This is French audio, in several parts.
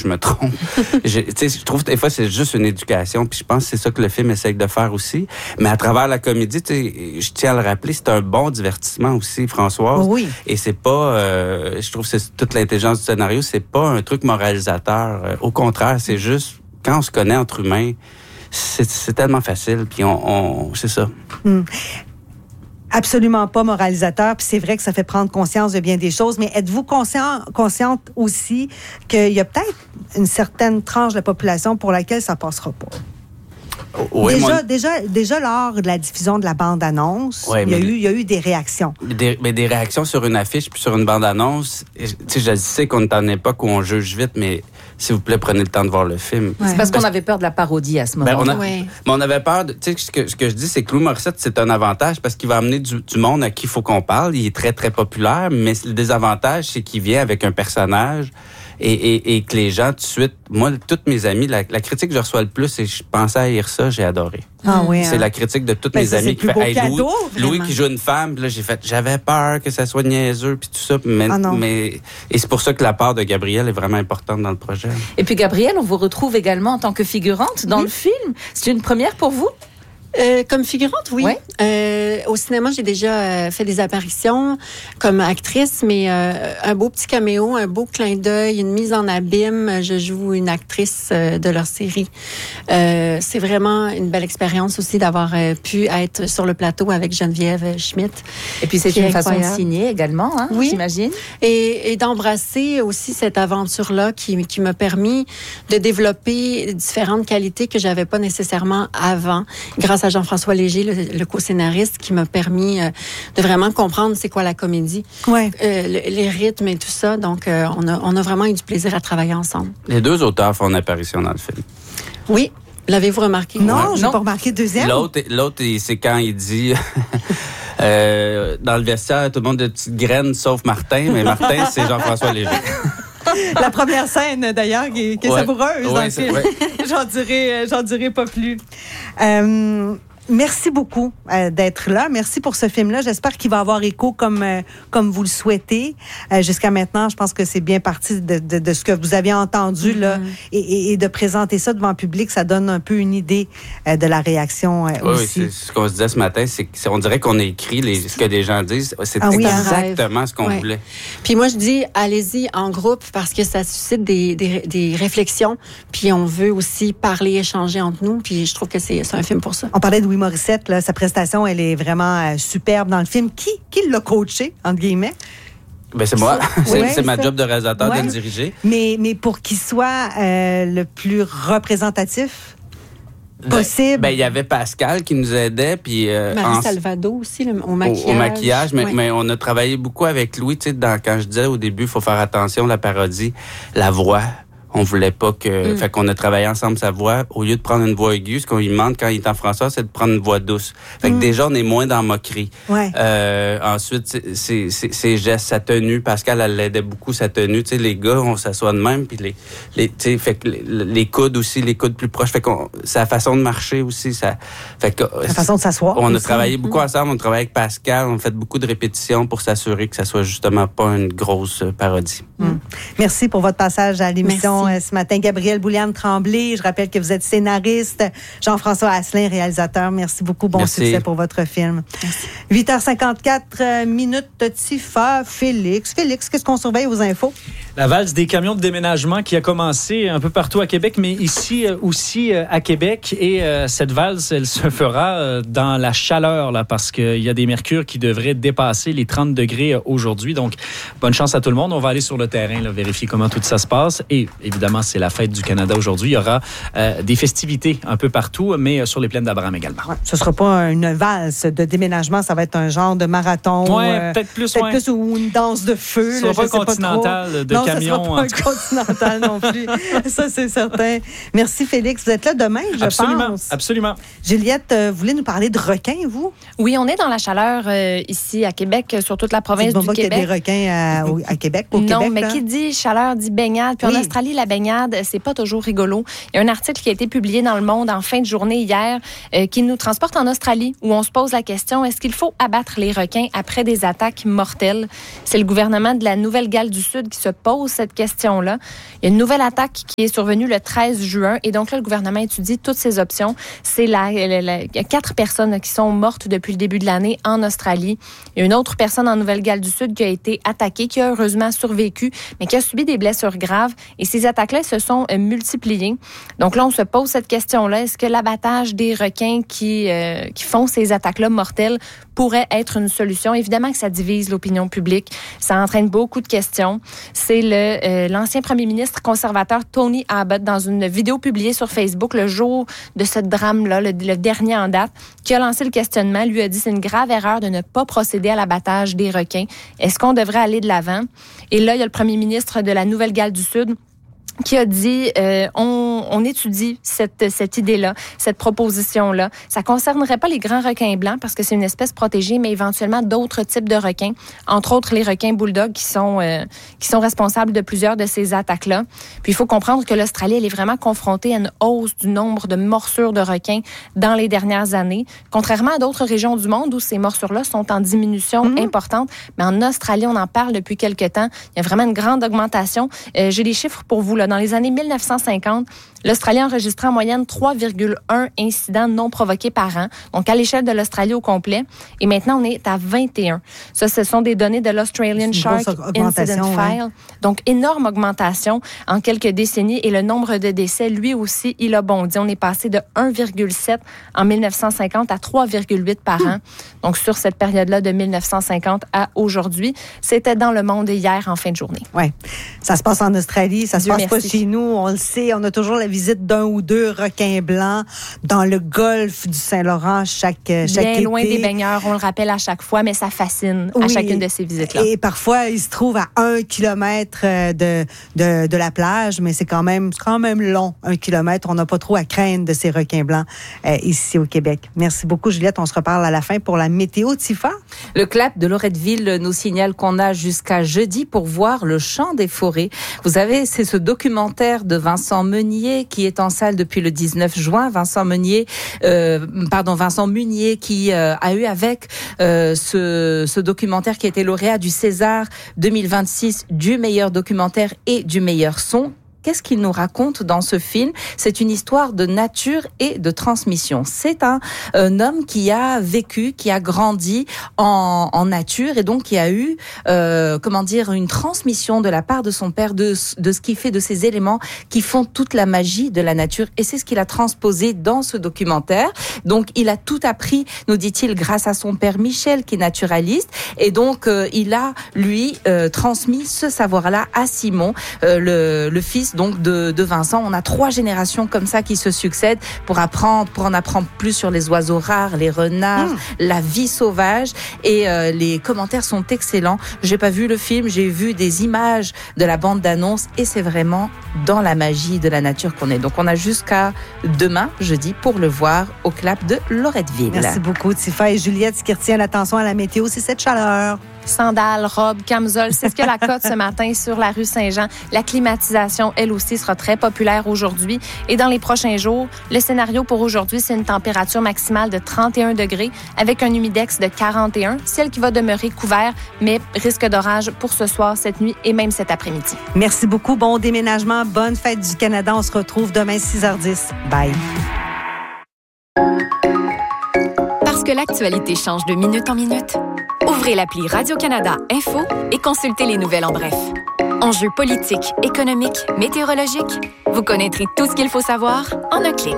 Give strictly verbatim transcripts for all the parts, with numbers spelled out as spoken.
je me trompe. je, je trouve que des fois, c'est juste une éducation. Puis je pense que c'est ça que le film essaie de faire aussi. Mais à travers la comédie, je tiens à le rappeler, c'est un bon divertissement aussi, Françoise. Oui. Et c'est pas... Euh, je trouve que c'est toute l'intelligence du scénario. C'est pas un truc moralisateur. Euh, au contraire, c'est juste... Quand on se connaît entre humains, c'est, c'est tellement facile. Puis on, on, c'est ça. Mm. Absolument pas moralisateur, puis c'est vrai que ça fait prendre conscience de bien des choses, mais êtes-vous conscient, consciente aussi qu'il y a peut-être une certaine tranche de la population pour laquelle ça passera pas? Oui, déjà, moi... déjà, déjà, lors de la diffusion de la bande-annonce, oui, il, y a mais... eu, il y a eu des réactions. Des, mais des réactions sur une affiche puis sur une bande-annonce. Tu sais, je sais qu'on est en époque où on juge vite, mais s'il vous plaît, prenez le temps de voir le film. Ouais. C'est parce, parce qu'on avait peur de la parodie à ce moment-là. Ben on, a, ouais. mais on avait peur... Tu sais, ce que, ce que je dis, c'est que Louis Morissette, c'est un avantage parce qu'il va amener du, du monde à qui il faut qu'on parle. Il est très, très populaire, mais le désavantage, c'est qu'il vient avec un personnage et, et, et que les gens, tout de suite... Moi, toutes mes amies, la, la critique que je reçois le plus, et je pensais à lire ça, j'ai adoré. Ah oui, c'est hein? la critique de toutes ben, mes ça, amies qui fait hey, Louis, cadeau, Louis qui joue une femme, puis là j'ai fait j'avais peur que ça soit niaiseux puis tout ça, mais, ah mais et c'est pour ça que la part de Gabrielle est vraiment importante dans le projet. Et puis Gabrielle, on vous retrouve également en tant que figurante dans oui. le film. C'est une première pour vous? Euh, comme figurante, oui. Ouais. Euh, au cinéma, j'ai déjà euh, fait des apparitions comme actrice, mais euh, un beau petit caméo, un beau clin d'œil, une mise en abîme. Je joue une actrice euh, de leur série. Euh, c'est vraiment une belle expérience aussi d'avoir euh, pu être sur le plateau avec Geneviève Schmidt. Et puis c'est une façon de signer également, hein, oui. j'imagine. Et, et d'embrasser aussi cette aventure-là qui, qui m'a permis de développer différentes qualités que j'avais pas nécessairement avant, grâce à Jean-François Léger, le, le co-scénariste, qui m'a permis euh, de vraiment comprendre c'est quoi la comédie, ouais. euh, le, les rythmes et tout ça. Donc, euh, on, a, on a vraiment eu du plaisir à travailler ensemble. Les deux auteurs font une apparition dans le film. Oui. L'avez-vous remarqué? Non, ouais. je n'ai pas remarqué le deuxième. L'autre, l'autre c'est quand il dit... euh, dans le vestiaire, tout le monde a de petites graines, sauf Martin, mais Martin, c'est Jean-François Léger. La première scène, d'ailleurs, qui est, qui est ouais. savoureuse ouais, dans le film. Ouais. j'en, dirai, j'en dirai pas plus. Euh, merci beaucoup euh, d'être là. Merci pour ce film-là. J'espère qu'il va avoir écho comme, euh, comme vous le souhaitez. Euh, jusqu'à maintenant, je pense que c'est bien parti de, de, de ce que vous avez entendu mm-hmm. là, et, et, et de présenter ça devant le public. Ça donne un peu une idée euh, de la réaction euh, oui, aussi. Oui, c'est ce qu'on se disait ce matin. C'est, c'est on dirait qu'on a écrit les, ce que les gens disent. C'est ah, oui, exactement ce qu'on ouais. voulait. Puis moi, je dis, allez-y en groupe parce que ça suscite des, des, des réflexions. Puis on veut aussi parler, échanger entre nous. Puis je trouve que c'est, c'est un film pour ça. On parlait de Louis Morissette, là, sa prestation, elle est vraiment euh, superbe dans le film. Qui, qui l'a coaché, entre guillemets? Ben c'est moi. c'est, ouais, c'est ma ça. job de réalisateur ouais. de le diriger. Mais, mais pour qu'il soit euh, le plus représentatif possible. Ben, il y avait Pascal qui nous aidait. Puis, euh, Marie en... Salvado aussi, le, au maquillage. Au, au maquillage, mais, ouais. mais on a travaillé beaucoup avec Louis. Tu sais, dans, quand je disais au début, il faut faire attention, la parodie, la voix. On voulait pas que... Mm. Fait qu'on a travaillé ensemble sa voix. Au lieu de prendre une voix aiguë, ce qu'on lui demande quand il est en français, c'est de prendre une voix douce. Fait que mm. déjà, on est moins dans la moquerie. Ouais. Euh, ensuite, c'est, c'est, c'est, ses gestes, sa tenue. Pascal, elle l'aidait beaucoup, sa tenue. Tu sais, les gars, on s'assoit de même. Puis les, les, tu sais, fait que les, les coudes aussi, les coudes plus proches. Fait qu'on... Sa façon de marcher aussi, ça... Fait que... La façon de s'asseoir. On aussi. a travaillé beaucoup mm. ensemble. On travaille avec Pascal. On a fait beaucoup de répétitions pour s'assurer que ça soit justement pas une grosse parodie. Mm. Merci pour votre passage à l'émission Merci. ce matin. Gabrielle Bouliane-Tremblay, je rappelle que vous êtes scénariste. Jean-François Asselin, réalisateur. Merci beaucoup. Bon Merci. succès pour votre film. Merci. huit heures cinquante-quatre minutes, Tifa, Félix. Félix, qu'est-ce qu'on surveille aux infos? La valse des camions de déménagement qui a commencé un peu partout à Québec, mais ici aussi à Québec. Et euh, cette valse, elle se fera dans la chaleur, là, parce qu'il y a des mercures qui devraient dépasser les trente degrés aujourd'hui. Donc, bonne chance à tout le monde. On va aller sur le terrain, là, vérifier comment tout ça se passe. Et évidemment, c'est la fête du Canada aujourd'hui. Il y aura euh, des festivités un peu partout, mais sur les plaines d'Abraham également. Ouais, ce ne sera pas une valse de déménagement, ça va être un genre de marathon. Oui, euh, peut-être plus. Peut-être ouais. plus ou une danse de feu. Ce ne sera là, pas un continental pas de non, camions. Non, ce ne sera pas un continental non plus. Ça, c'est certain. Merci, Félix. Vous êtes là demain, je absolument, pense. Absolument. Juliette, euh, vous voulez nous parler de requins, vous? Oui, on est dans la chaleur euh, ici à Québec, sur toute la province du Québec. Qu'il y a des requins à, au, à Québec, au non, Québec? Non, mais là? qui dit chaleur dit baignade. Puis oui. En Australie, la baignade, c'est pas toujours rigolo. Il y a un article qui a été publié dans Le Monde en fin de journée hier euh, qui nous transporte en Australie, où on se pose la question, est-ce qu'il faut abattre les requins après des attaques mortelles? C'est le gouvernement de la Nouvelle-Galles du Sud qui se pose pose cette question-là. Il y a une nouvelle attaque qui est survenue le treize juin et donc là, le gouvernement étudie toutes ces options. C'est la, la, la, il y a quatre personnes qui sont mortes depuis le début de l'année en Australie. Il y a une autre personne en Nouvelle-Galles du Sud qui a été attaquée, qui a heureusement survécu, mais qui a subi des blessures graves. Et ces attaques-là se sont euh, multipliées. Donc là, on se pose cette question-là. Est-ce que l'abattage des requins qui, euh, qui font ces attaques-là mortelles pourrait être une solution? Évidemment que ça divise l'opinion publique. Ça entraîne beaucoup de questions. C'est le, euh, l'ancien premier ministre conservateur Tony Abbott, dans une vidéo publiée sur Facebook le jour de ce drame-là, le, le dernier en date, qui a lancé le questionnement. Lui a dit c'est une grave erreur de ne pas procéder à l'abattage des requins. Est-ce qu'on devrait aller de l'avant? Et là, il y a le premier ministre de la Nouvelle-Galles du Sud qui a dit euh, on, on étudie cette, cette idée-là, cette proposition-là. Ça concernerait pas les grands requins blancs parce que c'est une espèce protégée, mais éventuellement d'autres types de requins, entre autres les requins bulldogs qui sont euh, qui sont responsables de plusieurs de ces attaques-là. Puis il faut comprendre que l'Australie, elle est vraiment confrontée à une hausse du nombre de morsures de requins dans les dernières années, contrairement à d'autres régions du monde où ces morsures-là sont en diminution mmh. importante. Mais en Australie, on en parle depuis quelque temps. Il y a vraiment une grande augmentation. Euh, j'ai des chiffres pour vous là. Dans les années mille neuf cent cinquante, l'Australie enregistrait en moyenne trois virgule un incidents non provoqués par an, donc à l'échelle de l'Australie au complet. Et maintenant, on est à vingt et un. Ça, ce sont des données de l'Australian Shark Incident File. Ouais. Donc, énorme augmentation en quelques décennies. Et le nombre de décès, lui aussi, il a bondi. On est passé de un virgule sept en mille neuf cent cinquante à trois virgule huit par mmh. an. Donc, sur cette période-là de mille neuf cent cinquante à aujourd'hui, c'était dans le monde hier en fin de journée. Oui. Ça se passe en Australie, ça se Dieu passe merci. Pas chez nous, on le sait, on a toujours la visite d'un ou deux requins blancs dans le golfe du Saint-Laurent chaque, chaque Bien été. loin des baigneurs, on le rappelle à chaque fois, mais ça fascine oui. à chacune de ces visites-là. Et parfois, ils se trouvent à un kilomètre de, de, de la plage, mais c'est quand même, c'est quand même long, un kilomètre. On n'a pas trop à craindre de ces requins blancs euh, ici au Québec. Merci beaucoup, Juliette. On se reparle à la fin pour la météo. Tifa? Le clap de Loretteville nous signale qu'on a jusqu'à jeudi pour voir le chant des forêts. Vous savez, c'est ce documentaire de Vincent Meunier qui est en salle depuis le dix-neuf juin. Vincent Meunier, euh, pardon, Vincent Munier qui euh, a eu avec euh, ce, ce documentaire qui a été lauréat du César deux mille vingt-six du meilleur documentaire et du meilleur son. Qu'est-ce qu'il nous raconte dans ce film? C'est une histoire de nature et de transmission. C'est un, un homme qui a vécu, qui a grandi en, en nature et donc qui a eu, euh, comment dire, une transmission de la part de son père de, de ce qui fait de ces éléments qui font toute la magie de la nature. Et c'est ce qu'il a transposé dans ce documentaire. Donc, il a tout appris, nous dit-il, grâce à son père Michel, qui est naturaliste. Et donc, euh, il a, lui, euh, transmis ce savoir-là à Simon, euh, le, le fils donc de, de Vincent. On a trois générations comme ça qui se succèdent pour apprendre, pour en apprendre plus sur les oiseaux rares, les renards, mmh. la vie sauvage. Et euh, les commentaires sont excellents. J'ai pas vu le film, j'ai vu des images de la bande-annonce et c'est vraiment dans la magie de la nature qu'on est. Donc on a jusqu'à demain, jeudi, pour le voir au clap de Loretteville. Merci beaucoup, Tifa et Juliette. Ce qui retient l'attention à la météo, c'est cette chaleur. Sandales, robes, camisole, c'est ce que la cote ce matin sur la rue Saint-Jean. La climatisation, elle aussi, sera très populaire aujourd'hui. Et dans les prochains jours, le scénario pour aujourd'hui, c'est une température maximale de trente et un degrés avec un humidex de quarante et un, ciel qui va demeurer couvert, mais risque d'orage pour ce soir, cette nuit et même cet après-midi. Merci beaucoup. Bon déménagement. Bonne fête du Canada. On se retrouve demain six heures dix. Bye. Parce que l'actualité change de minute en minute, ouvrez l'appli Radio-Canada Info et consultez les nouvelles en bref. Enjeux politiques, économiques, météorologiques, vous connaîtrez tout ce qu'il faut savoir en un clic.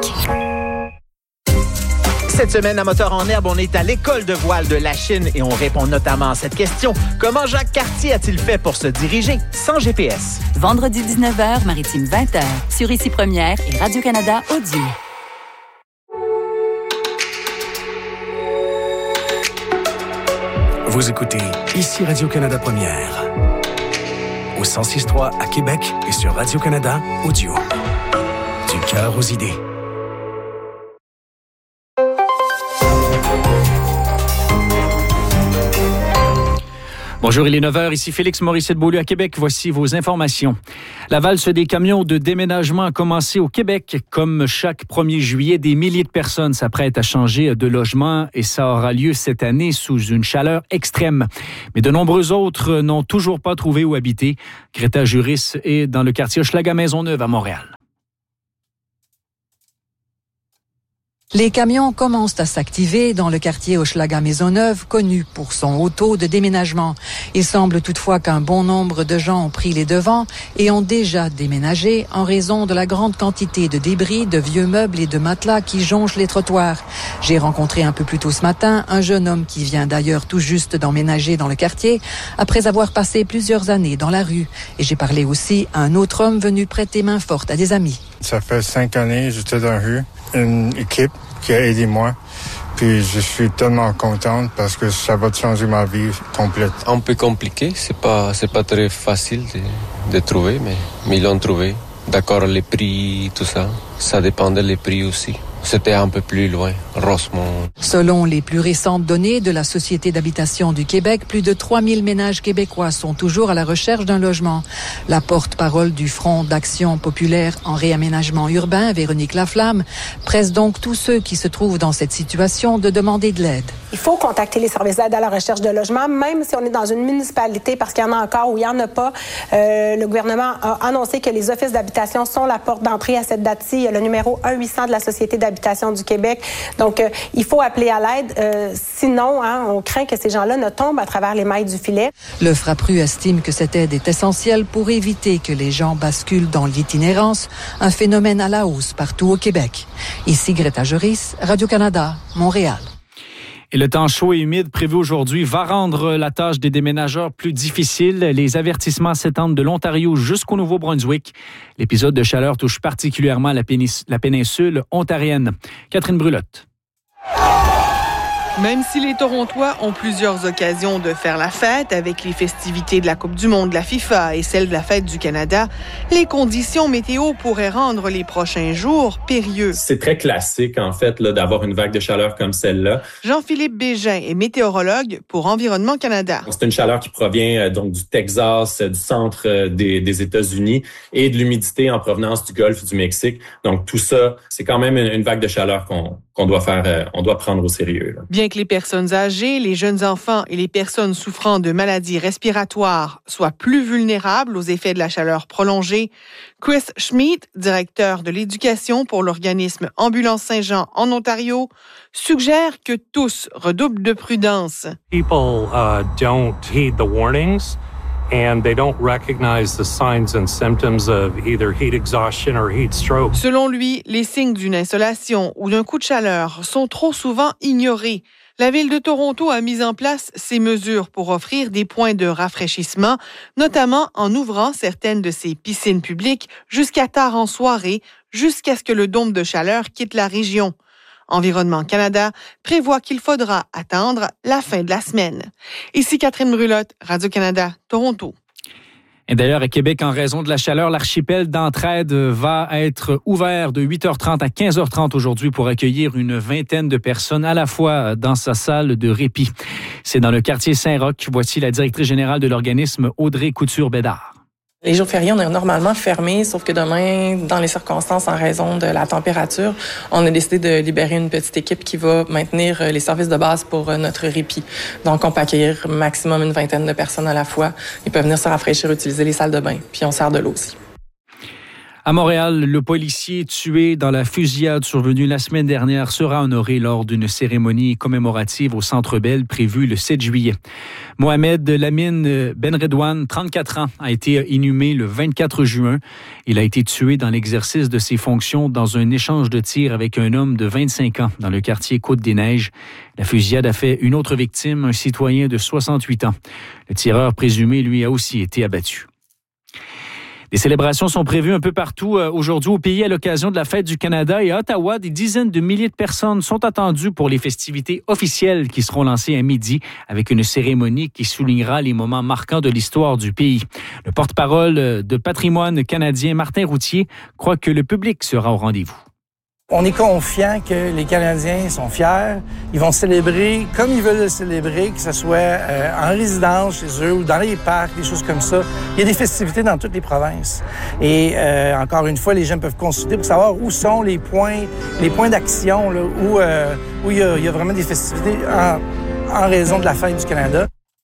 Cette semaine, à Moteur en herbe, on est à l'école de voile de la Chine et on répond notamment à cette question. Comment Jacques Cartier a-t-il fait pour se diriger sans G P S? Vendredi dix-neuf heures, Maritime vingt heures, sur Ici Première et Radio-Canada Audio. Vous écoutez Ici Radio-Canada Première. Au cent six trois à Québec et sur Radio-Canada Audio. Du cœur aux idées. Bonjour, il est neuf heures, ici Félix Morissette-Beaulieu à Québec. Voici vos informations. La valse des camions de déménagement a commencé au Québec. Comme chaque premier juillet, des milliers de personnes s'apprêtent à changer de logement et ça aura lieu cette année sous une chaleur extrême. Mais de nombreux autres n'ont toujours pas trouvé où habiter. Greta Juris est dans le quartier Hochelaga-Maisonneuve à Montréal. Les camions commencent à s'activer dans le quartier Hochelaga-Maisonneuve, connu pour son haut taux de déménagement. Il semble toutefois qu'un bon nombre de gens ont pris les devants et ont déjà déménagé en raison de la grande quantité de débris, de vieux meubles et de matelas qui jonchent les trottoirs. J'ai rencontré un peu plus tôt ce matin un jeune homme qui vient d'ailleurs tout juste d'emménager dans le quartier après avoir passé plusieurs années dans la rue. Et j'ai parlé aussi à un autre homme venu prêter main forte à des amis. Ça fait cinq années, j'étais dans la rue. Une équipe qui a aidé moi. Puis je suis tellement contente parce que ça va changer ma vie complète. Un peu compliqué, c'est pas c'est pas très facile de, de trouver, mais, mais ils l'ont trouvé. D'accord, les prix, tout ça, ça dépendait des prix aussi. C'était un peu plus loin, Rosemont. Selon les plus récentes données de la Société d'habitation du Québec, plus de trois mille ménages québécois sont toujours à la recherche d'un logement. La porte-parole du Front d'action populaire en réaménagement urbain, Véronique Laflamme, presse donc tous ceux qui se trouvent dans cette situation de demander de l'aide. Il faut contacter les services d'aide à la recherche de logement, même si on est dans une municipalité, parce qu'il y en a encore ou il n'y en a pas. Euh, le gouvernement a annoncé que les offices d'habitation sont la porte d'entrée à cette date-ci. Il y a le numéro un huit cents de la Société d'habitation du Québec. Donc, euh, il faut appeler à l'aide. Euh, sinon, hein, on craint que ces gens-là ne tombent à travers les mailles du filet. Le Frappru estime que cette aide est essentielle pour éviter que les gens basculent dans l'itinérance, un phénomène à la hausse partout au Québec. Ici Greta Juris, Radio-Canada, Montréal. Et le temps chaud et humide prévu aujourd'hui va rendre la tâche des déménageurs plus difficile. Les avertissements s'étendent de l'Ontario jusqu'au Nouveau-Brunswick. L'épisode de chaleur touche particulièrement la, pénis- la péninsule ontarienne. Catherine Brulotte. Même si les Torontois ont plusieurs occasions de faire la fête avec les festivités de la Coupe du monde de la FIFA et celle de la Fête du Canada, les conditions météo pourraient rendre les prochains jours périlleux. C'est très classique, en fait, là, d'avoir une vague de chaleur comme celle-là. Jean-Philippe Bégin est météorologue pour Environnement Canada. C'est une chaleur qui provient euh, donc du Texas, euh, du centre euh, des, des États-Unis et de l'humidité en provenance du Golfe du Mexique. Donc tout ça, c'est quand même une, une vague de chaleur qu'on, qu'on doit faire, euh, on doit prendre au sérieux, là. Bien que les personnes âgées, les jeunes enfants et les personnes souffrant de maladies respiratoires soient plus vulnérables aux effets de la chaleur prolongée, Chris Schmidt, directeur de l'éducation pour l'organisme Ambulance Saint-Jean en Ontario, suggère que tous redoublent de prudence. People uh, don't heed the warnings and they don't recognize the signs and symptoms of either heat exhaustion or heat stroke. Selon lui, les signes d'une insolation ou d'un coup de chaleur sont trop souvent ignorés. La Ville de Toronto a mis en place ces mesures pour offrir des points de rafraîchissement, notamment en ouvrant certaines de ses piscines publiques jusqu'à tard en soirée, jusqu'à ce que le dôme de chaleur quitte la région. Environnement Canada prévoit qu'il faudra attendre la fin de la semaine. Ici Catherine Brulotte, Radio-Canada, Toronto. Et d'ailleurs, à Québec, en raison de la chaleur, l'archipel d'Entraide va être ouvert de huit heures trente à quinze heures trente aujourd'hui pour accueillir une vingtaine de personnes à la fois dans sa salle de répit. C'est dans le quartier Saint-Roch. Voici la directrice générale de l'organisme, Audrey Couture-Bédard. Les jours fériés, on est normalement fermés, sauf que demain, dans les circonstances, en raison de la température, on a décidé de libérer une petite équipe qui va maintenir les services de base pour notre répit. Donc, on peut accueillir maximum une vingtaine de personnes à la fois. Ils peuvent venir se rafraîchir, utiliser les salles de bain, puis on sert de l'eau aussi. À Montréal, le policier tué dans la fusillade survenue la semaine dernière sera honoré lors d'une cérémonie commémorative au Centre Bell prévue le sept juillet. Mohamed Lamine Benredouane, trente-quatre ans, a été inhumé le vingt-quatre juin. Il a été tué dans l'exercice de ses fonctions dans un échange de tirs avec un homme de vingt-cinq ans dans le quartier Côte-des-Neiges. La fusillade a fait une autre victime, un citoyen de soixante-huit ans. Le tireur présumé, lui, a aussi été abattu. Des célébrations sont prévues un peu partout aujourd'hui au pays à l'occasion de la Fête du Canada et à Ottawa, des dizaines de milliers de personnes sont attendues pour les festivités officielles qui seront lancées à midi avec une cérémonie qui soulignera les moments marquants de l'histoire du pays. Le porte-parole de Patrimoine canadien, Martin Routier, croit que le public sera au rendez-vous. On est confiant que les Canadiens sont fiers. Ils vont célébrer comme ils veulent le célébrer, que ce soit euh, en résidence chez eux ou dans les parcs, des choses comme ça. Il y a des festivités dans toutes les provinces. Et euh, encore une fois, les gens peuvent consulter pour savoir où sont les points, les points d'action, là, où, euh, où il y, a, il y a vraiment des festivités en, en raison de la fête du Canada.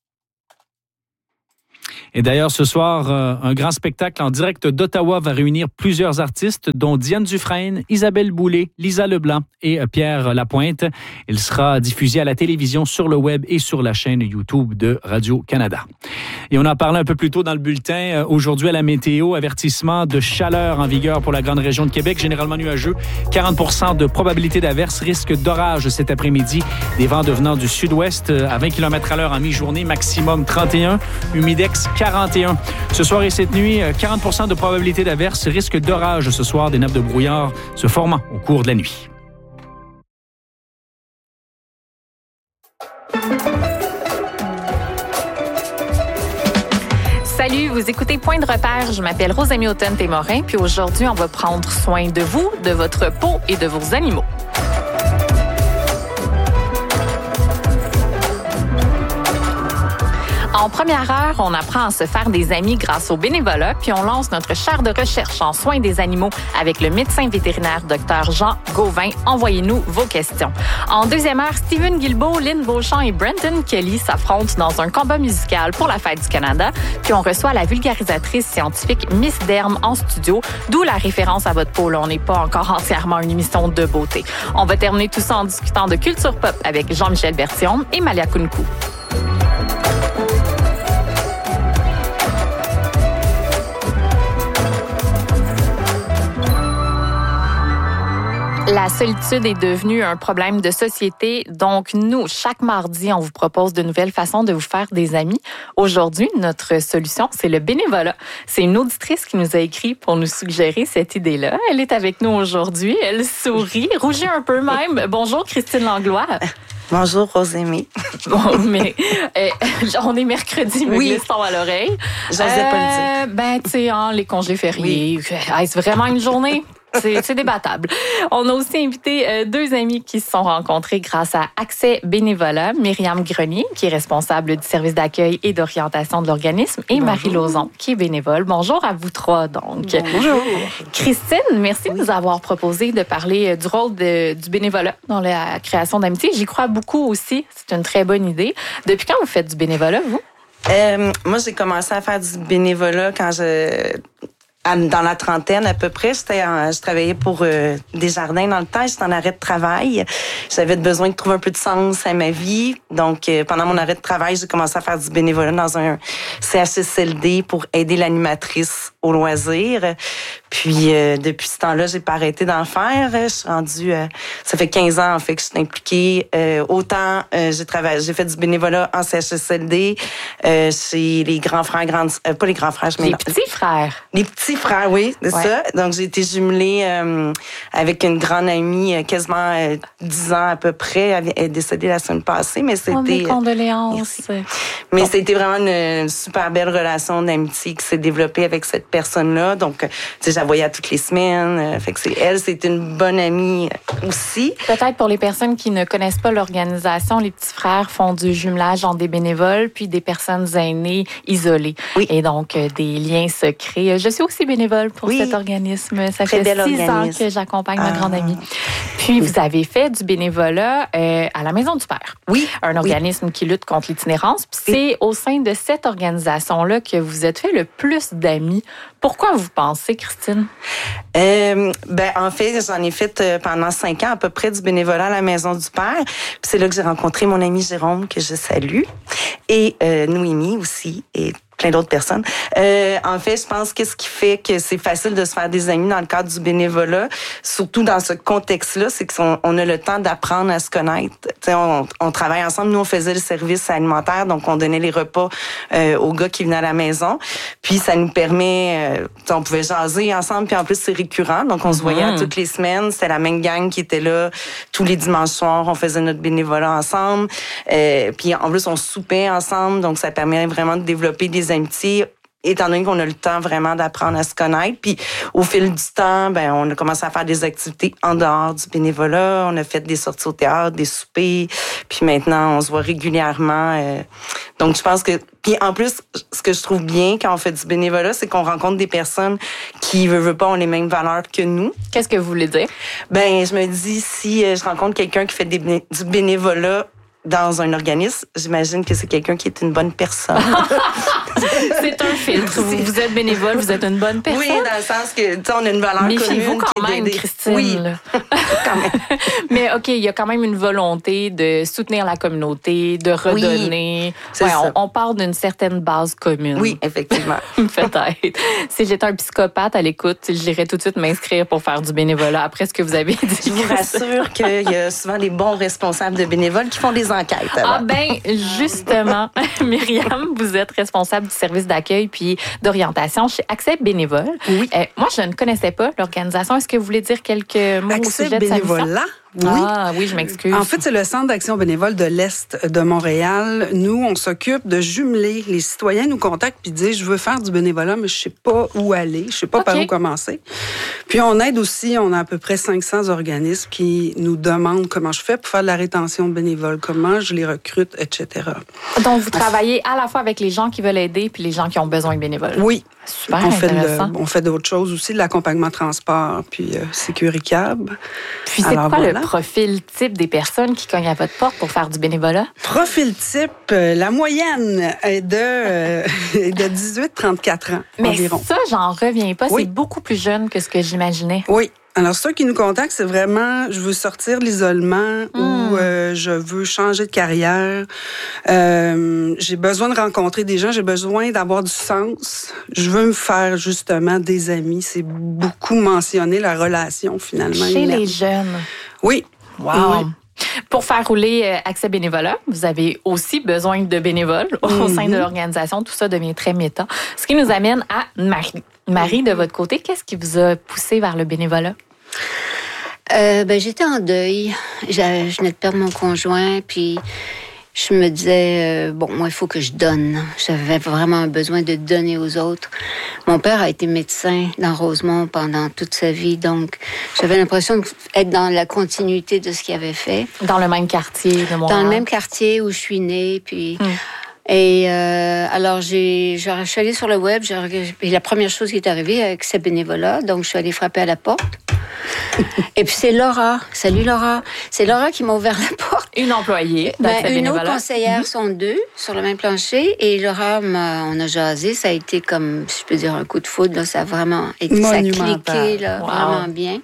Et d'ailleurs, ce soir, euh, un grand spectacle en direct d'Ottawa va réunir plusieurs artistes, dont Diane Dufresne, Isabelle Boulay, Lisa Leblanc et euh, Pierre Lapointe. Il sera diffusé à la télévision, sur le web et sur la chaîne YouTube de Radio-Canada. Et on en parlait un peu plus tôt dans le bulletin. Euh, aujourd'hui, à la météo, avertissement de chaleur en vigueur pour la grande région de Québec, généralement nuageux. quarante pour cent de probabilité d'averse, risque d'orage cet après-midi. Des vents devenant du sud-ouest à vingt kilomètres à l'heure en mi-journée, maximum trente et un. Humidex quarante et un. Ce soir et cette nuit, quarante pour cent de probabilité d'averse, risque d'orage ce soir, des nappes de brouillard se formant au cours de la nuit. Salut, vous écoutez Point de repère. Je m'appelle Rosamie Automne-Témorin, puis aujourd'hui, on va prendre soin de vous, de votre peau et de vos animaux. En première heure, on apprend à se faire des amis grâce au bénévolat, puis on lance notre char de recherche en soins des animaux avec le médecin vétérinaire Dr Jean Gauvin. Envoyez-nous vos questions. En deuxième heure, Steven Guilbeault, Lynn Beauchamp et Brenton Kelly s'affrontent dans un combat musical pour la Fête du Canada, puis on reçoit la vulgarisatrice scientifique Miss Derme en studio, d'où la référence à votre peau. Là, on n'est pas encore entièrement une émission de beauté. On va terminer tout ça en discutant de culture pop avec Jean-Michel Bertillon et Malia Kunku. La solitude est devenue un problème de société. Donc, nous, chaque mardi, on vous propose de nouvelles façons de vous faire des amis. Aujourd'hui, notre solution, c'est le bénévolat. C'est une auditrice qui nous a écrit pour nous suggérer cette idée-là. Elle est avec nous aujourd'hui. Elle sourit, rougit un peu même. Bonjour, Christine Langlois. Bonjour, Rosémie. Bon, mais euh, on est mercredi, mais oui. glissons à l'oreille. J'osais euh, pas le dire. Ben, tu sais, hein, les congés fériés, oui. Est-ce vraiment une journée? C'est, c'est débattable. On a aussi invité euh, deux amis qui se sont rencontrés grâce à Accès Bénévolat. Myriam Grenier, qui est responsable du service d'accueil et d'orientation de l'organisme, et Bonjour. Marie Lauzon, qui est bénévole. Bonjour à vous trois, donc. Bonjour. Christine, merci oui. de nous avoir proposé de parler du rôle de, du bénévolat dans la création d'amitié. J'y crois beaucoup aussi. C'est une très bonne idée. Depuis quand vous faites du bénévolat, vous? Euh, moi, j'ai commencé à faire du bénévolat quand je... Dans la trentaine à peu près, j'étais en, je travaillais pour euh, Desjardins dans le temps. J'étais en arrêt de travail. J'avais besoin de trouver un peu de sens à ma vie. Donc, euh, pendant mon arrêt de travail, j'ai commencé à faire du bénévolat dans un C H S L D pour aider l'animatrice au loisir. Puis, euh, depuis ce temps-là, j'ai pas arrêté d'en faire. Je suis rendue... Euh, ça fait quinze ans, en fait, que je suis impliquée. Euh, autant, euh, j'ai travaillé, j'ai fait du bénévolat en C H S L D, euh, chez les grands frères, grandes... Euh, pas les grands frères, je Les petits frères. Les petits frères, oui, c'est ouais. ça. Donc, j'ai été jumelée euh, avec une grande amie, euh, quasiment euh, dix ans à peu près. Elle est décédée la semaine passée, mais c'était... Oh, mes condoléances. Euh, mais bon. C'était vraiment une, une super belle relation d'amitié qui s'est développée avec cette personne-là. Donc, tu sais, je la voyais à toutes les semaines. Euh, fait que c'est elle, c'est une bonne amie aussi. Peut-être pour les personnes qui ne connaissent pas l'organisation, les petits frères font du jumelage entre des bénévoles puis des personnes aînées isolées. Oui. Et donc, euh, des liens se créent. Je suis aussi bénévole pour oui. cet organisme. Ça Très fait six ans que j'accompagne ah. ma grande amie. Puis, vous avez fait du bénévolat euh, à la Maison du Père. Oui. Un organisme oui. qui lutte contre l'itinérance. Puis, c'est oui. au sein de cette organisation-là que vous êtes fait le plus d'amis. Pourquoi vous pensez, Christine? Euh, ben, en fait, j'en ai fait euh, pendant cinq ans à peu près du bénévolat à la Maison du Père. Puis c'est là que j'ai rencontré mon ami Jérôme, que je salue, et euh, Noémie aussi, et plein d'autres personnes. Euh, en fait, je pense que ce qui fait que c'est facile de se faire des amis dans le cadre du bénévolat, surtout dans ce contexte-là, c'est qu'on on a le temps d'apprendre à se connaître. T'sais, on, on travaille ensemble. Nous, on faisait le service alimentaire, donc on donnait les repas euh, aux gars qui venaient à la maison. Puis ça nous permet, euh, on pouvait jaser ensemble. Puis en plus, c'est récurrent, donc on mm-hmm. se voyait toutes les semaines. C'était la même gang qui était là tous les dimanches soirs. On faisait notre bénévolat ensemble. Euh, puis en plus, on soupait ensemble, donc ça permet vraiment de développer des amitiés. étant donné qu'on a le temps vraiment d'apprendre à se connaître. Puis au fil du temps, ben on a commencé à faire des activités en dehors du bénévolat. On a fait des sorties au théâtre, des soupers. Puis maintenant, on se voit régulièrement. Euh, donc, je pense que... Puis en plus, ce que je trouve bien quand on fait du bénévolat, c'est qu'on rencontre des personnes qui, veulent, veulent pas, ont les mêmes valeurs que nous. Qu'est-ce que vous voulez dire? Ben, je me dis, si je rencontre quelqu'un qui fait des, du bénévolat dans un organisme, j'imagine que c'est quelqu'un qui est une bonne personne. C'est un filtre. Vous, vous êtes bénévole, vous êtes une bonne personne. Oui, dans le sens que, tu sais, on a une valeur commune. Méfiez-vous quand même, Christine. Oui, quand même. Mais OK, il y a quand même une volonté de soutenir la communauté, de redonner. Oui, ouais, ça. On, on part d'une certaine base commune. Oui, effectivement. Peut-être. Si j'étais un psychopathe à l'écoute, j'irais tout de suite m'inscrire pour faire du bénévolat après ce que vous avez dit. Je vous rassure qu'il y a souvent des bons responsables de bénévoles qui font des enquêtes. Alors. Ah ben, justement, Myriam, vous êtes responsable du service d'accueil puis d'orientation chez Accès Bénévole. Oui. Euh, moi, je ne connaissais pas l'organisation. Est-ce que vous voulez dire quelques mots Accès au sujet de sa mission? Bénévolat. Oui. Ah oui, je m'excuse. En fait, c'est le Centre d'action bénévole de l'Est de Montréal. Nous, on s'occupe de jumeler. Les citoyens nous contactent puis disent, je veux faire du bénévolat, mais je sais pas où aller, je sais pas okay. par où commencer. Puis on aide aussi, on a à peu près cinq cents organismes qui nous demandent comment je fais pour faire de la rétention de bénévoles, comment je les recrute, et cetera. Donc, vous travaillez à la fois avec les gens qui veulent aider puis les gens qui ont besoin de bénévoles. Oui. Super on fait intéressant. Le, on fait d'autres choses aussi, de l'accompagnement transport, puis euh, Sécuricab. Puis c'est Alors, quoi voilà. le profil type des personnes qui cognent à votre porte pour faire du bénévolat? Profil type, euh, la moyenne est de, euh, de dix-huit à trente-quatre ans Mais environ. Ça, j'en reviens pas. Oui. C'est beaucoup plus jeune que ce que j'imaginais. Oui. Alors, ceux qui nous contactent, c'est vraiment, je veux sortir de l'isolement mmh. ou euh, je veux changer de carrière. Euh, j'ai besoin de rencontrer des gens, j'ai besoin d'avoir du sens. Je veux me faire justement des amis. C'est beaucoup mentionné, la relation, finalement. Chez les jeunes? Oui. Wow! Oui. Pour faire rouler Accès Bénévolat, vous avez aussi besoin de bénévoles mm-hmm. au sein de l'organisation. Tout ça devient très méta. Ce qui nous amène à Marie. Marie, de votre côté, qu'est-ce qui vous a poussé vers le bénévolat? Euh, ben, j'étais en deuil. Je venais de perdre mon conjoint, puis je me disais, euh, bon, moi, il faut que je donne. J'avais vraiment un besoin de donner aux autres. Mon père a été médecin dans Rosemont pendant toute sa vie, donc j'avais l'impression d'être dans la continuité de ce qu'il avait fait. Dans le même quartier de Montréal? Dans le même quartier où je suis née, puis... Hum. Et euh, alors, j'ai, je suis allée sur le web, j'ai, et la première chose qui est arrivée avec ce bénévolat, donc je suis allée frapper à la porte. Et puis c'est Laura. Salut Laura. C'est Laura qui m'a ouvert la porte. Une employée ben, Une autre conseillère, mm-hmm. sont deux sur le même plancher. Et Laura, m'a, on a jasé. Ça a été comme, si je peux dire, un coup de foudre. Là, ça a vraiment été, ça a cliqué là, wow. vraiment bien.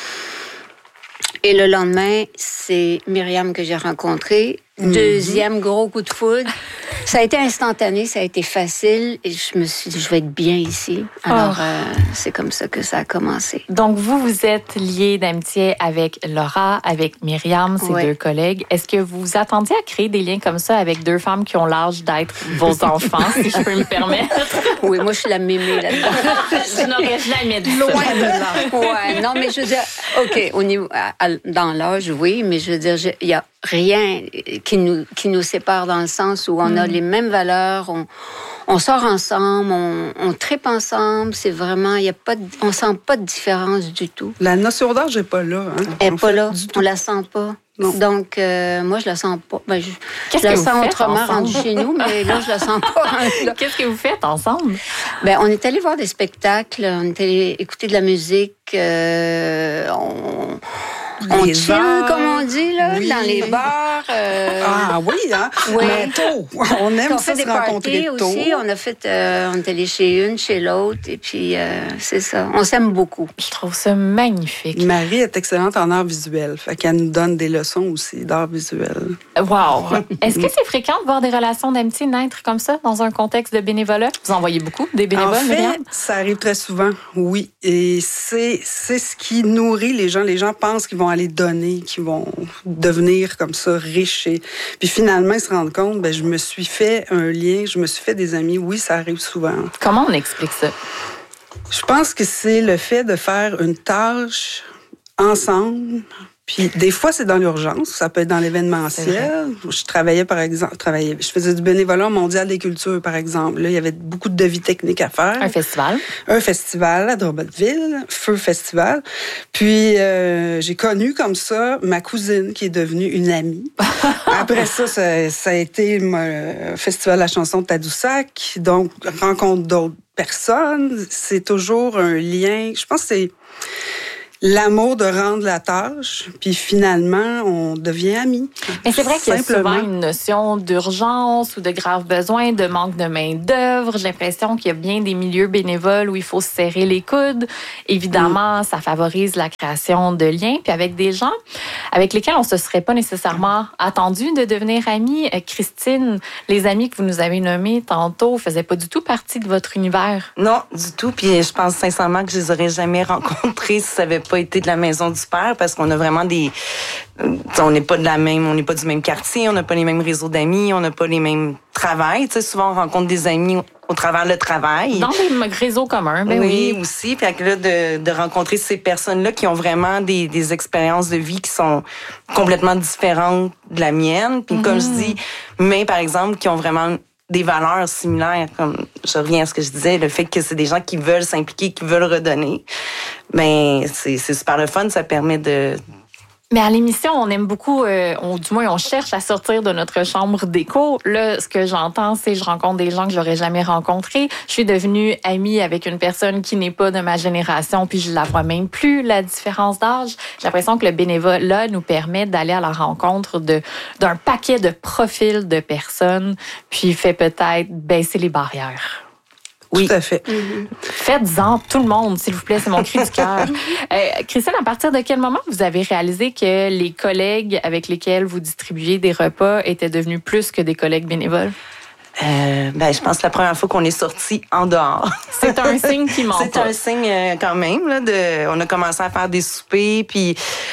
Et le lendemain, c'est Myriam que j'ai rencontrée. Mm-hmm. Deuxième gros coup de foudre. Ça a été instantané, ça a été facile. Et je me suis dit, je vais être bien ici. Alors, oh. euh, c'est comme ça que ça a commencé. Donc, vous, vous êtes liés d'amitié avec Laura, avec Myriam, ses ouais. deux collègues. Est-ce que vous vous attendiez à créer des liens comme ça avec deux femmes qui ont l'âge d'être vos enfants, si je peux me permettre? Oui, moi, je suis la mémée là-dedans. Je n'aurais jamais dit Loin ça. de là. Ouais, non, mais je veux dire, OK, au niveau, à, dans l'âge, oui, mais je veux dire, il y a rien qui nous, qui nous sépare dans le sens où on mm. a les mêmes valeurs, on, on sort ensemble, on, on tripe ensemble, c'est vraiment, il y a pas de, on sent pas de différence du tout. La notion d'âge n'est pas là. Hein, Elle n'est pas là, on la sent pas. Non. Donc, euh, moi, je la sens pas. Ben, je Qu'est-ce je la que sens vous autrement rendue chez nous, mais là, je la sens pas. Qu'est-ce que vous faites ensemble? Ben, on est allé voir des spectacles, on est allé écouter de la musique, euh, on... On les chill, bars, comme on dit, là, oui. dans les bars. Euh... Ah oui, hein? Oui. Mais tôt. On aime on ça fait se des rencontrer parties tôt. aussi. On a fait, euh, on est allé chez une, chez l'autre, et puis euh, c'est ça. On s'aime beaucoup. Je trouve ça magnifique. Marie est excellente en art visuel. Fait qu'elle nous donne des leçons aussi d'art visuel. Wow! Est-ce que c'est fréquent de voir des relations d'amitié naître comme ça dans un contexte de bénévolat? Vous en voyez beaucoup, des bénévoles, En fait, Myriam? ça arrive très souvent, oui. Et c'est, c'est ce qui nourrit les gens. Les gens pensent qu'ils vont aller donner, qui vont devenir comme ça riches. Et... Puis finalement, ils se rendent compte, ben, je me suis fait un lien, je me suis fait des amis. Oui, ça arrive souvent. Comment on explique ça? Je pense que c'est le fait de faire une tâche ensemble, Puis des fois, c'est dans l'urgence, ça peut être dans l'événementiel. Je travaillais, par exemple, travaillais, je faisais du bénévolat mondial des cultures, par exemple. Là, il y avait beaucoup de devis techniques à faire. Un festival. Un festival à Drummondville, Feu Festival. Puis euh, j'ai connu comme ça ma cousine qui est devenue une amie. Après ça, ça, ça a été le festival de la chanson de Tadoussac. Donc, rencontre d'autres personnes. C'est toujours un lien. Je pense que c'est l'amour de rendre la tâche, puis finalement, on devient amis. Mais c'est vrai qu'il y a souvent une notion d'urgence ou de grave besoin, de manque de main-d'œuvre. J'ai l'impression qu'il y a bien des milieux bénévoles où il faut se serrer les coudes. Évidemment, mm. ça favorise la création de liens, puis avec des gens avec lesquels on ne se serait pas nécessairement attendu de devenir amis. Christine, les amis que vous nous avez nommés tantôt ne faisaient pas du tout partie de votre univers. Non, du tout. Puis je pense sincèrement que je les aurais jamais rencontrés si ça n'avait pas été de la Maison du Père, parce qu'on a vraiment des... On n'est pas de la même, on n'est pas du même quartier, on n'a pas les mêmes réseaux d'amis, on n'a pas les mêmes travails. Tu sais, souvent, on rencontre des amis au travers le travail. Dans des réseaux communs, ben oui. Oui, aussi. Puis là, de, de rencontrer ces personnes-là qui ont vraiment des, des expériences de vie qui sont complètement différentes de la mienne. Puis mm-hmm. comme je dis, mais par exemple, qui ont vraiment des valeurs similaires, comme je reviens à ce que je disais, le fait que c'est des gens qui veulent s'impliquer, qui veulent redonner, ben c'est, c'est super le fun, ça permet de... Mais à l'émission, on aime beaucoup, euh, on, du moins on cherche à sortir de notre chambre d'écho. Là, ce que j'entends, c'est je rencontre des gens que j'aurais jamais rencontrés. Je suis devenue amie avec une personne qui n'est pas de ma génération, puis je la vois même plus, la différence d'âge. J'ai l'impression que le bénévolat nous permet d'aller à la rencontre de d'un paquet de profils de personnes, puis fait peut-être baisser les barrières. Oui. Tout à fait. Mm-hmm. Faites-en tout le monde, s'il vous plaît, c'est mon cri du cœur. Euh, Christine, à partir de quel moment vous avez réalisé que les collègues avec lesquels vous distribuiez des repas étaient devenus plus que des collègues bénévoles? Euh, ben, je pense que la première fois qu'on est sorti en dehors. C'est un signe qui ment. C'est un signe euh, quand même. Là, de, on a commencé à faire des soupers, puis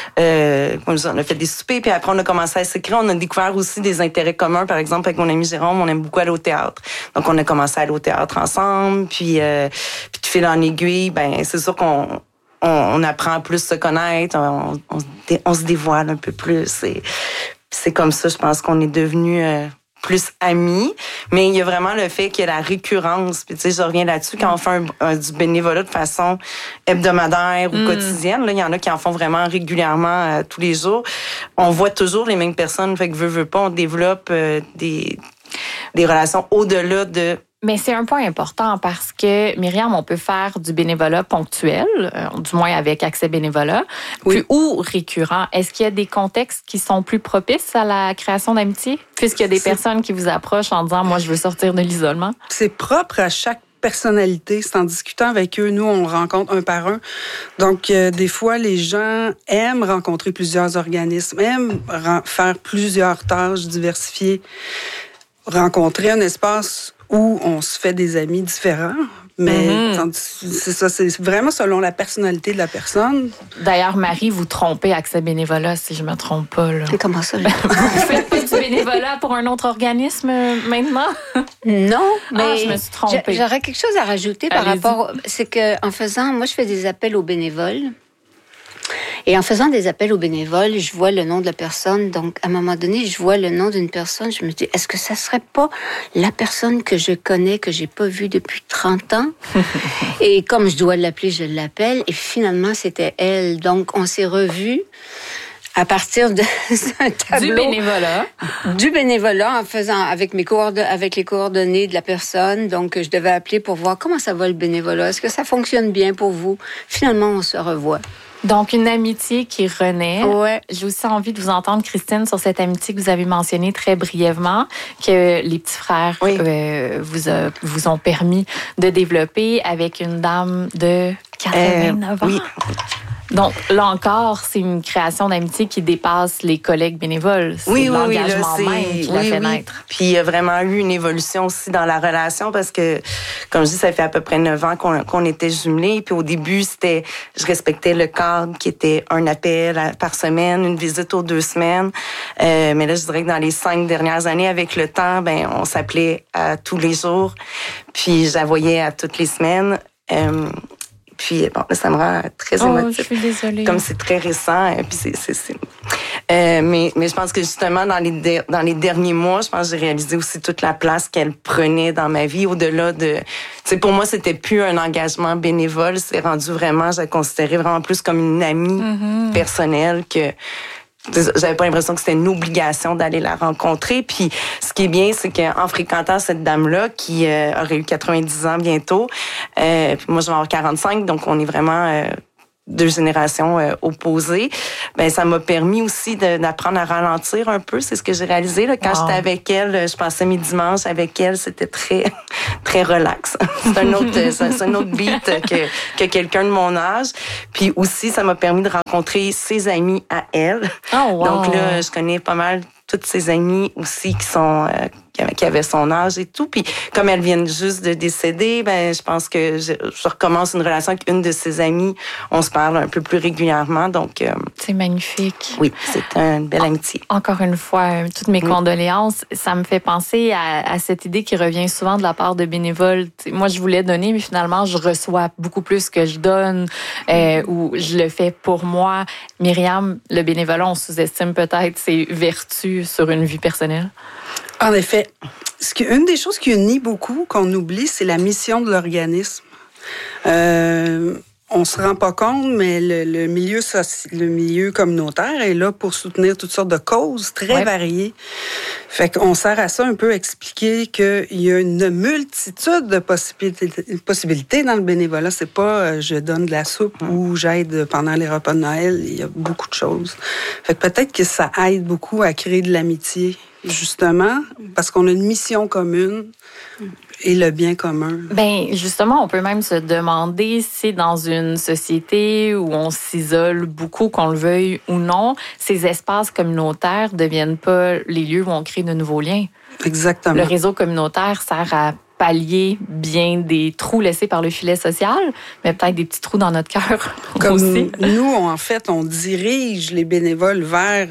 euh, comme ça, on a fait des soupers, puis après on a commencé à s'écrire. On a découvert aussi des intérêts communs. Par exemple, avec mon ami Jérôme, on aime beaucoup aller au théâtre. Donc on a commencé à aller au théâtre ensemble, puis euh, puis de fil en aiguille, ben c'est sûr qu'on on, on apprend à plus se connaître, on, on, on se dévoile un peu plus. Et c'est comme ça, je pense qu'on est devenus euh, plus amis, mais il y a vraiment le fait qu'il y a la récurrence. Puis tu sais, je reviens là-dessus, quand on fait un, un, du bénévolat de façon hebdomadaire ou mm. quotidienne, là, il y en a qui en font vraiment régulièrement euh, tous les jours. On voit toujours les mêmes personnes, fait que veut, veut pas, on développe euh, des, des relations au-delà de... Mais c'est un point important parce que, Myriam, on peut faire du bénévolat ponctuel, euh, du moins avec accès bénévolat, oui. puis, ou récurrent. Est-ce qu'il y a des contextes qui sont plus propices à la création d'amitié, puisqu'il y a des c'est... personnes qui vous approchent en disant « moi, je veux sortir de l'isolement ». C'est propre à chaque personnalité. C'est en discutant avec eux, nous, on rencontre un par un. Donc, euh, des fois, les gens aiment rencontrer plusieurs organismes, aiment ra- faire plusieurs tâches diversifiées, rencontrer un espace où on se fait des amis différents, mais mm-hmm. c'est ça, c'est vraiment selon la personnalité de la personne. D'ailleurs, Marie, vous trompez Accès bénévolat, si je ne me trompe pas. Là. Comment ça? Vous faites pas du bénévolat pour un autre organisme maintenant? Non, mais ah, je me suis trompée. J'aurais quelque chose à rajouter par Allez-y. rapport... C'est qu'en faisant... Moi, je fais des appels aux bénévoles. Et en faisant des appels aux bénévoles, je vois le nom de la personne. Donc, à un moment donné, je vois le nom d'une personne. Je me dis, est-ce que ça serait pas la personne que je connais, que j'ai pas vue depuis trente ans? Et comme je dois l'appeler, je l'appelle. Et finalement, c'était elle. Donc, on s'est revus à partir de un tableau. Du bénévolat. Du bénévolat, en faisant avec mes coordonnées, avec les coordonnées de la personne. Donc, je devais appeler pour voir comment ça va le bénévolat. Est-ce que ça fonctionne bien pour vous? Finalement, on se revoit. Donc, une amitié qui renaît. Ouais. J'ai aussi envie de vous entendre, Christine, sur cette amitié que vous avez mentionnée très brièvement, que les petits frères oui. euh, vous, a, vous ont permis de développer avec une dame de quatre-vingt-neuf euh, ans. Oui. Donc, là encore, c'est une création d'amitié qui dépasse les collègues bénévoles. C'est oui, oui, l'engagement oui, là, même qui oui, l'a fait oui. naître. Puis, il y a vraiment eu une évolution aussi dans la relation parce que, comme je dis, ça fait à peu près neuf ans qu'on, qu'on était jumelés. Puis, au début, c'était, je respectais le cadre qui était un appel par semaine, une visite aux deux semaines. Euh, mais là, je dirais que dans les cinq dernières années, avec le temps, ben, on s'appelait à tous les jours. Puis, je la voyais à toutes les semaines. Euh, Puis, bon, là, ça me rend très oh, émotive. Je suis désolée. Comme c'est très récent. Et puis, c'est... c'est, c'est... Euh, mais, mais je pense que justement, dans les, de, dans les derniers mois, je pense que j'ai réalisé aussi toute la place qu'elle prenait dans ma vie, au-delà de... Tu sais, pour moi, c'était plus un engagement bénévole. C'est rendu vraiment, je la considérais vraiment plus comme une amie mm-hmm. personnelle que... J'avais pas l'impression que c'était une obligation d'aller la rencontrer. Puis, ce qui est bien, c'est qu'en fréquentant cette dame-là, qui euh, aurait eu quatre-vingt-dix ans bientôt, euh, puis moi, je vais avoir quarante-cinq, donc on est vraiment... Euh, deux générations euh, opposées, ben ça m'a permis aussi de, d'apprendre à ralentir un peu. C'est ce que j'ai réalisé là, quand wow. j'étais avec elle. Je passais mes dimanches avec elle. C'était très très relax. C'est un autre c'est, c'est un autre beat que que quelqu'un de mon âge. Puis aussi, ça m'a permis de rencontrer ses amis à elle. Oh, wow. Donc là, je connais pas mal toutes ses amies aussi qui sont euh, qui avaient son âge et tout. Puis comme elles viennent juste de décéder, ben je pense que je, je recommence une relation avec une de ses amies. On se parle un peu plus régulièrement. Donc euh, c'est magnifique. Oui, c'est une belle amitié. Encore une fois, toutes mes oui. condoléances. Ça me fait penser à, à cette idée qui revient souvent de la part de bénévoles. T'sais, moi, je voulais donner, mais finalement, je reçois beaucoup plus que je donne euh, ou je le fais pour moi. Myriam, le bénévolat, on sous-estime peut-être ses vertus sur une vie personnelle. En effet, ce qui, une des choses qui unit beaucoup, qu'on oublie, c'est la mission de l'organisme. Euh, on se rend pas compte, mais le, le, milieu soci, le milieu communautaire est là pour soutenir toutes sortes de causes très ouais. variées. Fait qu'on sert à ça un peu expliquer qu'il y a une multitude de possibilités, possibilités dans le bénévolat. C'est pas euh, je donne de la soupe mmh. ou j'aide pendant les repas de Noël. Il y a beaucoup de choses. Fait que peut-être que ça aide beaucoup à créer de l'amitié. Justement, parce qu'on a une mission commune et le bien commun. Ben justement, on peut même se demander si dans une société où on s'isole beaucoup, qu'on le veuille ou non, ces espaces communautaires deviennent pas les lieux où on crée de nouveaux liens. Exactement. Le réseau communautaire sert à pallier bien des trous laissés par le filet social, mais peut-être des petits trous dans notre cœur Comme aussi. Nous, en fait, on dirige les bénévoles vers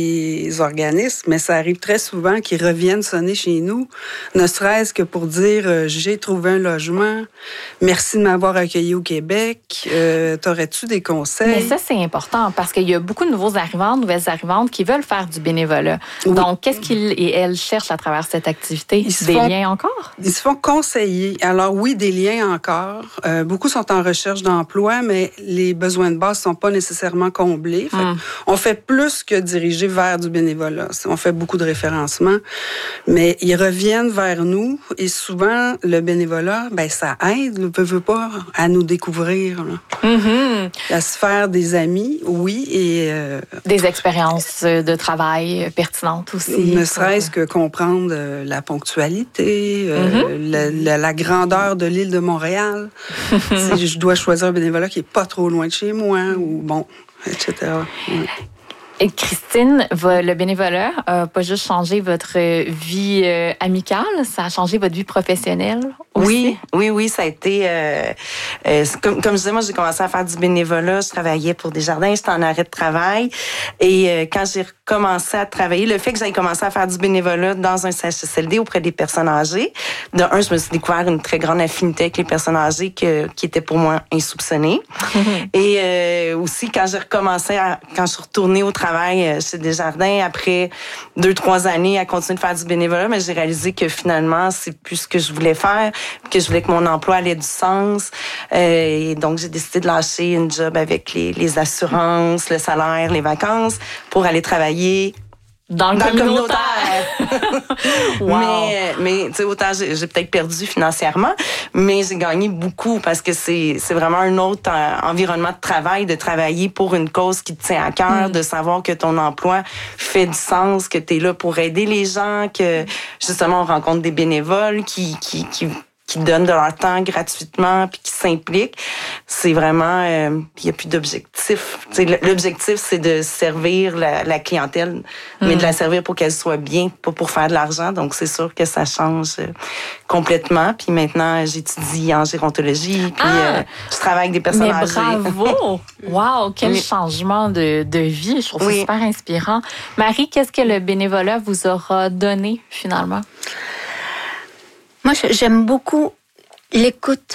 les organismes, mais ça arrive très souvent qu'ils reviennent sonner chez nous, ne serait-ce que pour dire euh, « j'ai trouvé un logement, merci de m'avoir accueilli au Québec, euh, t'aurais-tu des conseils? » Mais ça, c'est important parce qu'il y a beaucoup de nouveaux arrivants, de nouvelles arrivantes qui veulent faire du bénévolat. Oui. Donc, qu'est-ce qu'ils et elles cherchent à travers cette activité? Ils des font, liens encore? Ils se font conseiller. Alors oui, des liens encore. Euh, beaucoup sont en recherche d'emploi, mais les besoins de base ne sont pas nécessairement comblés. Fait mm. On fait plus que diriger vers du bénévolat. On fait beaucoup de référencement, mais ils reviennent vers nous et souvent, le bénévolat, ben ça aide, ne veut, veut pas, à nous découvrir. Mm-hmm. À se faire des amis, oui, et... Euh, des expériences de travail pertinentes aussi. Ne serait-ce que comprendre la ponctualité, mm-hmm. euh, La, la, la grandeur de l'île de Montréal. Si je dois choisir un bénévolat qui est pas trop loin de chez moi, ou bon, et cetera. Ouais. Et Christine, le bénévolat n'a pas juste changé votre vie euh, amicale, ça a changé votre vie professionnelle aussi? Oui, oui, oui, ça a été... Euh, euh, comme, comme je disais, moi, j'ai commencé à faire du bénévolat. Je travaillais pour Desjardins, j'étais en arrêt de travail. Et euh, quand j'ai recommencé à travailler, le fait que j'aille commencer à faire du bénévolat dans un C H S L D auprès des personnes âgées, de un, je me suis découvert une très grande affinité avec les personnes âgées que, qui était pour moi insoupçonnée. Et euh, aussi, quand j'ai recommencé, à, quand je suis retournée au travail, chez Desjardins, après deux, trois années à continuer de faire du bénévolat, mais j'ai réalisé que finalement, c'est plus ce que je voulais faire, que je voulais que mon emploi ait du sens. Euh, et donc, j'ai décidé de lâcher une job avec les, les assurances, le salaire, les vacances, pour aller travailler Dans le Dans communautaire. communautaire. Wow. Mais, mais tu sais, autant j'ai, j'ai peut-être perdu financièrement, mais j'ai gagné beaucoup parce que c'est, c'est vraiment un autre euh, environnement de travail, de travailler pour une cause qui te tient à cœur, mm. de savoir que ton emploi fait du sens, que tu es là pour aider les gens, que justement on rencontre des bénévoles qui, qui, qui qui donnent de leur temps gratuitement puis qui s'impliquent. C'est vraiment... Il euh, n'y a plus d'objectif. T'sais, l'objectif, c'est de servir la, la clientèle, mm. mais de la servir pour qu'elle soit bien, pas pour faire de l'argent. Donc, c'est sûr que ça change euh, complètement. Puis maintenant, j'étudie en gérontologie, puis ah, euh, je travaille avec des personnes mais âgées. Bravo! Wow! Quel oui. changement de, de vie. Je trouve oui. ça super inspirant. Marie, qu'est-ce que le bénévolat vous aura donné, finalement? Moi, j'aime beaucoup l'écoute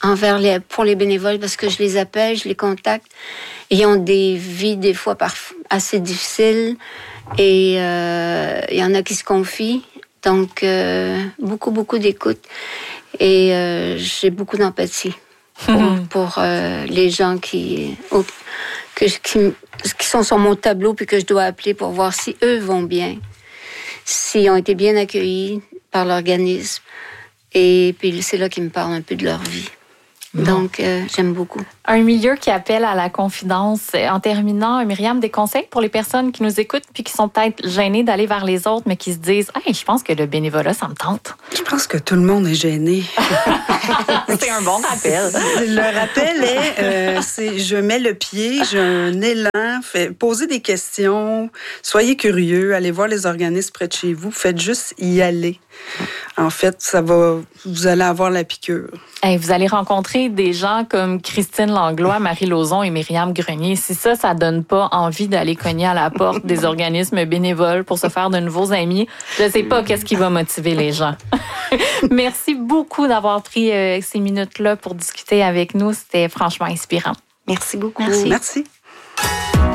envers les, pour les bénévoles parce que je les appelle, je les contacte. Ils ont des vies des fois parfois assez difficiles et euh, il y en a qui se confient. Donc, euh, beaucoup, beaucoup d'écoute. Et euh, j'ai beaucoup d'empathie pour, mmh. pour euh, les gens qui, au, que, qui, qui sont sur mon tableau puis que je dois appeler pour voir si eux vont bien, s'ils ont été bien accueillis par l'organisme. Et puis, c'est là qu'ils me parlent un peu de leur vie. Mmh. Donc, euh, j'aime beaucoup. Un milieu qui appelle à la confidence. En terminant, Myriam, des conseils pour les personnes qui nous écoutent puis qui sont peut-être gênées d'aller vers les autres, mais qui se disent « Hey, je pense que le bénévolat, ça me tente. » Je pense que tout le monde est gêné. C'est un bon rappel. Le rappel est, euh, c'est je mets le pied, j'ai un élan, fait, posez des questions, soyez curieux, allez voir les organismes près de chez vous, faites juste y aller. En fait, ça va, vous allez avoir la piqûre. Hey, vous allez rencontrer des gens comme Christine Langlois, Marie Lauzon et Myriam Grenier. Si ça, ça donne pas envie d'aller cogner à la porte des organismes bénévoles pour se faire de nouveaux amis, je sais pas qu'est-ce qui va motiver les gens. Merci beaucoup d'avoir pris euh, ces minutes-là pour discuter avec nous. C'était franchement inspirant. Merci beaucoup. Merci. Merci.